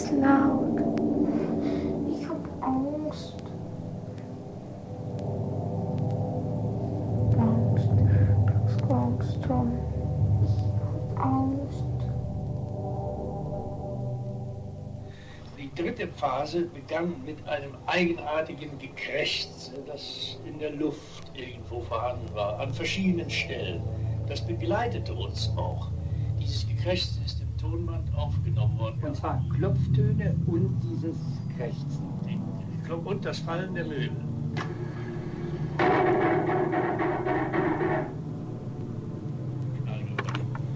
ganz laut. Ich hab Angst. Angst. Du hast Angst, Tom. Ich hab Angst. Die dritte Phase begann mit einem eigenartigen Gekrächze, das in der Luft irgendwo vorhanden war, an verschiedenen Stellen. Das begleitete uns auch. Dieses Gekrächze ist im Tonband aufgenommen worden. Und zwar Klopftöne und dieses Krächzen. Und das Fallen der Möbel.